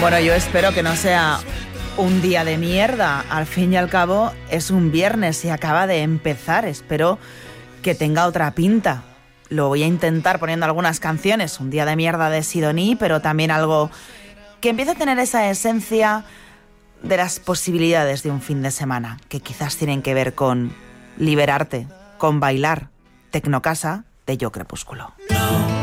Bueno, yo espero que no sea un día de mierda. Al fin y al cabo es un viernes y acaba de empezar. Espero que tenga otra pinta. Lo voy a intentar poniendo algunas canciones. Un día de mierda de Sidoní, pero también algo que empiece a tener esa esencia de las posibilidades de un fin de semana, que quizás tienen que ver con liberarte, con bailar. Tecnocasa de Yo Crepúsculo.